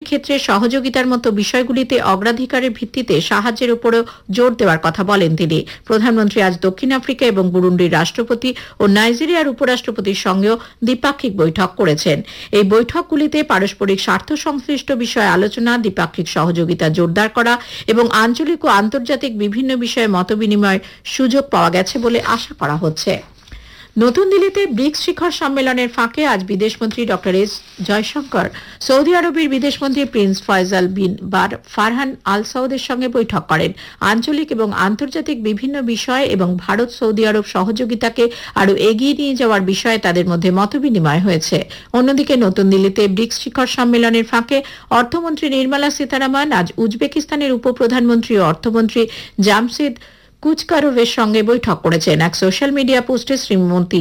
ক্ষেত্রে সহযোগিতার মতো বিষয়গুলিতে অগ্রাধিকারের ভিত্তিতে সাহায্যের উপরও জোর দেওয়ার কথা বলেন তিনি। প্রধানমন্ত্রী আজ দক্ষিণ আফ্রিকা এবং বুরুন্ডির রাষ্ট্রপতি ও নাইজেরিয়ার উপরাষ্ট্রপতির সঙ্গেও দ্বিপাক্ষিক বৈঠক করেছেন। এই বৈঠকগুলিতে পারস্পরিক স্বার্থ সংশ্লিষ্ট বিষয়ে আলোচনা, দ্বিপাক্ষিক সহযোগিতা জোরদার করা এবং আঞ্চলিক ও আন্তর্জাতিক বিভিন্ন বিষয়ে মতবিনিময়ের সুযোগ পাওয়া গেছে বলে আশা করা হচ্ছে। নতুন দিল্লিতে ব্রিক্স শিখর সম্মেলনের ফাঁকে আজ বিদেশমন্ত্রী ডক্টর এস জয়শঙ্কর সৌদি আরবের বিদেশমন্ত্রী প্রিন্স ফয়সাল বিন ফারহান আল সাউদের সঙ্গে বৈঠক করেন। আঞ্চলিক এবং আন্তর্জাতিক বিভিন্ন বিষয় এবং ভারত সৌদি আরব সহযোগিতাকে আরও এগিয়ে নিয়ে যাওয়ার বিষয়ে তাদের মধ্যে মতবিনিময় হয়েছে। অন্যদিকে নতুন দিল্লিতে ব্রিক্স শিখর সম্মেলনের ফাঁকে অর্থমন্ত্রী নির্মলা সীতারামন আজ উজবেকিস্তানের উপপ্রধানমন্ত্রী ও অর্থমন্ত্রী জামশেদ কুচকারোভের সঙ্গে বৈঠক করেছেন। এক সোশ্যাল মিডিয়া পোস্টে শ্রীমতী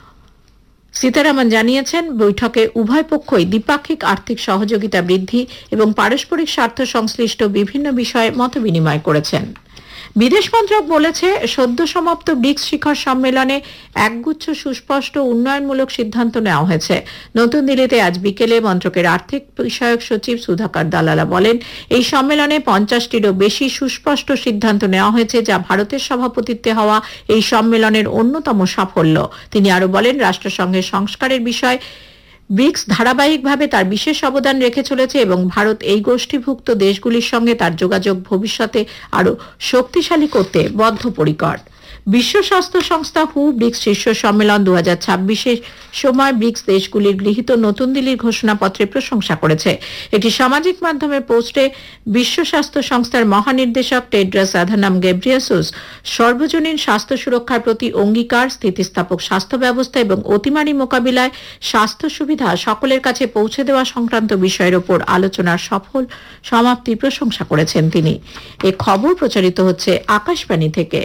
সীতারামন জানিয়েছেন, বৈঠকে উভয় পক্ষই দ্বিপাক্ষিক আর্থিক সহযোগিতা বৃদ্ধি এবং পারস্পরিক স্বার্থ সংশ্লিষ্ট বিভিন্ন বিষয়ে মতবিনিময় করেছেন। বিদেশ মন্ত্রক বলেছে, সদ্য সমাপ্ত ব্রিক্স শিখর সম্মেলনে একগুচ্ছ সুস্পষ্ট উন্নয়নমূলক সিদ্ধান্ত নেওয়া হয়েছে। নতুন দিল্লিতে আজ বিকেলে মন্ত্রকের আর্থিক বিষয়ক সচিব সুধাকর দালালা বলেন, এই সম্মেলনে 50টিরও বেশি সুস্পষ্ট সিদ্ধান্ত নেওয়া হয়েছে, যা ভারতের সভাপতিত্বে হওয়া এই সম্মেলনের অন্যতম সাফল্য। তিনি আরো বলেন, রাষ্ট্রসংঘের সংস্কারের বিষয় ব্রিক্স ধারাবাহিকভাবে তার বিশেষ অবদান রেখে চলেছে এবং ভারত এই গোষ্ঠীভুক্ত দেশগুলির সঙ্গে তার যোগাযোগ ভবিষ্যতে আরও শক্তিশালী করতে বদ্ধপরিকর। বিশ্ব স্বাস্থ্য সংস্থা ব্রিক্স শীর্ষ সম্মেলন 2026-এর সময় ব্রিক্স দেশগুলির গৃহীত নতুন দিল্লির ঘোষণাপত্রে প্রশংসা করেছে। একটি সামাজিক মাধ্যমে পোস্টে বিশ্ব স্বাস্থ্য সংস্থার মহানির্দেশক টেড্রাস আধানাম গেব্রিয়েসুস সর্বজনীন স্বাস্থ্য সুরক্ষার প্রতি অঙ্গীকার, স্থিতিস্থাপক স্বাস্থ্য ব্যবস্থা এবং অতিমারি মোকাবিলায় স্বাস্থ্য সুবিধা সকলের কাছে পৌঁছে দেওয়া সংক্রান্ত বিষয়ের উপর আলোচনার সফল সমাপ্তির প্রশংসা করেছেন তিনি। এ খবর প্রচারিত হচ্ছে আকাশবাণী থেকে।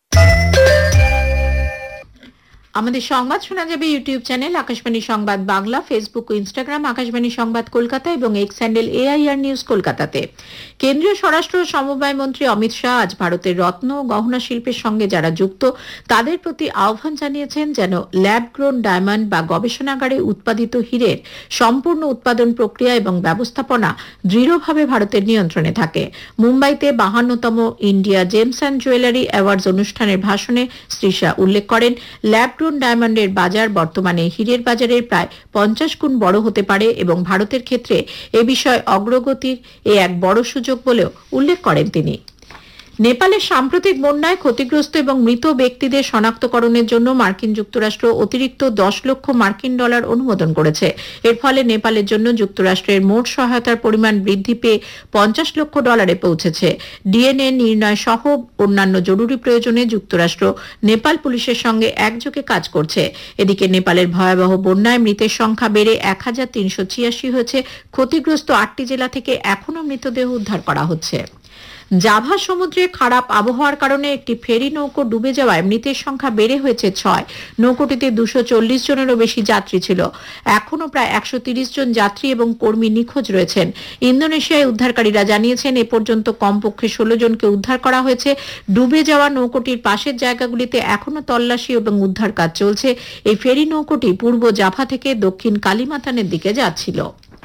আমাদের সংবাদ শোনা যাবে ইউটিউব চ্যানেল আকাশবাণী সংবাদ বাংলা, ফেসবুক ও ইনস্টাগ্রাম আকাশবাণী সংবাদ কলকাতা এবং এক্স হ্যান্ডেল AIR নিউজ কলকাতাতে। কেন্দ্রীয় স্বরাষ্ট্র ও সমবায় মন্ত্রী অমিত শাহ আজ ভারতের রত্ন ও গহনা শিল্পের সঙ্গে যারা যুক্ত তাদের প্রতি আহ্বান জানিয়েছেন, যেন ল্যাব গ্রোন ডায়মন্ড বা গবেষণাগারে উৎপাদিত হীরের সম্পূর্ণ উৎপাদন প্রক্রিয়া এবং ব্যবস্থাপনা দৃঢ়ভাবে ভারতের নিয়ন্ত্রণে থাকে। মুম্বাইতে 52তম India James and jewellery awards অনুষ্ঠানের ভাষণে শ্রী শাহ উল্লেখ করেন, ল্যাব ডায়মন্ডের বাজার বর্তমানে হীরের বাজারের প্রায় 50 গুণ বড় হতে পারে এবং ভারতের ক্ষেত্রে এ বিষয়ে অগ্রগতির এক বড় সুযোগ বলেও উল্লেখ করেন তিনি। নেপালের সাম্প্রতিক বন্যায় ক্ষতিগ্রস্ত এবং মৃত ব্যক্তিদের শনাক্তকরণের জন্য মার্কিন যুক্তরাষ্ট্র অতিরিক্ত $10 লক্ষ অনুমোদন করেছে। এর ফলে নেপালের জন্য যুক্তরাষ্ট্রের মোট সহায়তার পরিমাণ বৃদ্ধি পেয়ে $50 লক্ষ পৌঁছেছে। DNA নির্ণয় সহ অন্যান্য জরুরি প্রয়োজনে যুক্তরাষ্ট্র নেপাল পুলিশের সঙ্গে একযোগে কাজ করছে। এদিকে নেপালের ভয়াবহ বন্যায় মৃতের সংখ্যা বেড়ে 1386 হয়েছে। ক্ষতিগ্রস্ত 8টি জেলা থেকে এখনও মৃতদেহ উদ্ধার করা হচ্ছে। জাভা সমুদ্রে খারাপ আবহাওয়ার কারণে একটি ফেরি নৌকো ডুবে যাওয়ায় মৃতের সংখ্যা বেড়ে হয়েছে 6। নৌকোটিতে 240 জনেরও বেশি যাত্রী ছিল। এখনও প্রায় 130 জন যাত্রী এবং কর্মী নিখোঁজ রয়েছেন। ইন্দোনেশিয়ায় উদ্ধারকারীরা জানিয়েছেন, এ পর্যন্ত কমপক্ষে 16 জনকে উদ্ধার করা হয়েছে। ডুবে যাওয়া নৌকোটির পাশের জায়গাগুলিতে এখনও তল্লাশি এবং উদ্ধার কাজ চলছে। এই ফেরি নৌকোটি পূর্ব জাভা থেকে দক্ষিণ কালিমাতানের দিকে যাচ্ছিল।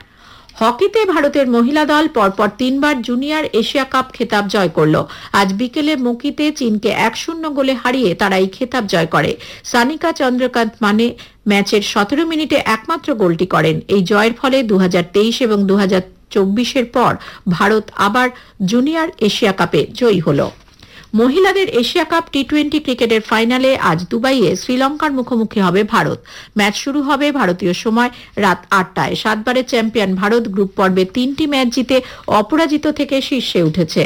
হকিতে ভারতের মহিলা দল পরপর 3বার জুনিয়র এশিয়া কাপ খেতাব জয় করল। আজ বিকেলে মুকিতে চীনকে 1-0 গোলে হারিয়ে তারা এই খেতাব জয় করে। সানিকা চন্দ্রকান্ত মানে ম্যাচের 17 মিনিটে একমাত্র গোলটি করেন। এই জয়ের ফলে 2023 এবং 2024-এর পর ভারত আবার জুনিয়র এশিয়া কাপে জয়ী হল। মহিলাদের এশিয়া কাপ টি20 ক্রিকেটের ফাইনালে আজ দুবাইয়ে শ্রীলঙ্কার মুখোমুখি হবে ভারত। ম্যাচ শুরু হবে ভারতীয় সময় রাত 8টায়। 7বারের চ্যাম্পিয়ন ভারত গ্রুপ পর্বে 3টি ম্যাচ জিতে অপরাজিত থেকে শীর্ষে উঠেছে।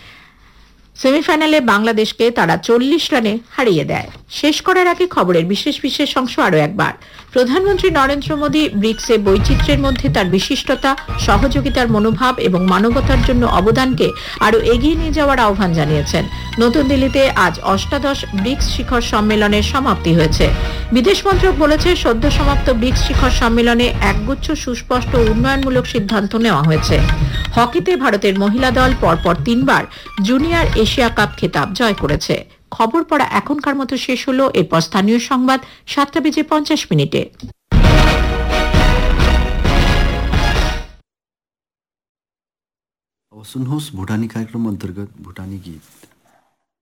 সেমিফাইনালে বাংলাদেশকে তারা 40 রানে হারিয়ে দেয়। শেষ করার আগে খবরের বিশেষ অংশ আরো একবার। প্রধানমন্ত্রী নরেন্দ্র মোদী ব্রিক্সে বৈচিত্র্যের মধ্যে তার বিশিষ্টতা, সহযোগিতার মনোভাব এবং মানবতার জন্য অবদানকে আরো এগিয়ে নিয়ে যাওয়ার আহ্বান জানিয়েছেন। নতুন দিল্লিতে আজ 8ম ব্রিক্স শিখর সম্মেলনের সমাপ্তি হয়েছে। বিদেশ মন্ত্রক বলেছে, সদ্য সমাপ্ত ব্রিক্স শিখর সম্মেলনে একগুচ্ছ সুস্পষ্ট উন্নয়নমূলক সিদ্ধান্ত নেওয়া হয়েছে। হকিতে ভারতের মহিলা দল পরপর 3বার জুনিয়র এশিয়া কাপ খেতাব জয় করেছে। খবর পড়া এখনকার মতো শেষ হলো। এরপর স্থানীয় সংবাদ 7:50 अब सुन्नुहोस् भुटानी कार्यक्रम अन्तर्गत भुटानी गीत।